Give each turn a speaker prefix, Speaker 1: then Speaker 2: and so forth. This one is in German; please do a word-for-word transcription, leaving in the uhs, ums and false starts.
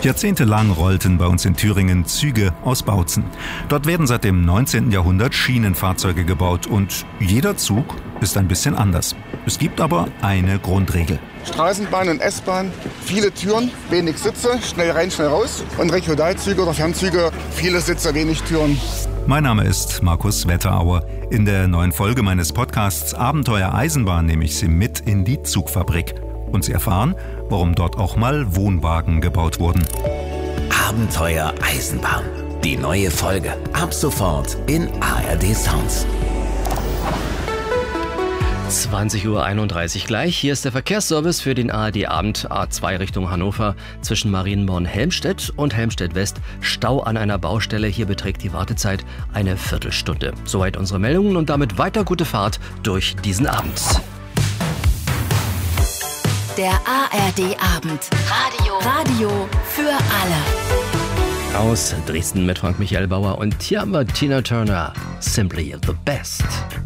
Speaker 1: Jahrzehntelang rollten bei uns in Thüringen Züge aus Bautzen. Dort werden seit dem neunzehnten Jahrhundert Schienenfahrzeuge gebaut und jeder Zug ist ein bisschen anders. Es gibt aber eine Grundregel.
Speaker 2: Straßenbahn und S-Bahn, viele Türen, wenig Sitze, schnell rein, schnell raus. Und Regionalzüge oder Fernzüge, viele Sitze, wenig Türen.
Speaker 1: Mein Name ist Markus Wetterauer. In der neuen Folge meines Podcasts Abenteuer Eisenbahn nehme ich Sie mit in die Zugfabrik. Und Sie erfahren, warum dort auch mal Wohnwagen gebaut wurden.
Speaker 3: Abenteuer Eisenbahn. Die neue Folge. Ab sofort in A R D Sounds.
Speaker 4: zwanzig Uhr einunddreißig gleich. Hier ist der Verkehrsservice für den A R D-Abend A zwei Richtung Hannover zwischen Marienborn-Helmstedt und Helmstedt-West. Stau an einer Baustelle. Hier beträgt die Wartezeit eine Viertelstunde. Soweit unsere Meldungen und damit weiter gute Fahrt durch diesen Abend.
Speaker 5: Der A R D-Abend. Radio. Radio für alle.
Speaker 4: Aus Dresden mit Frank Michael Bauer und hier haben wir Tina Turner. Simply the Best.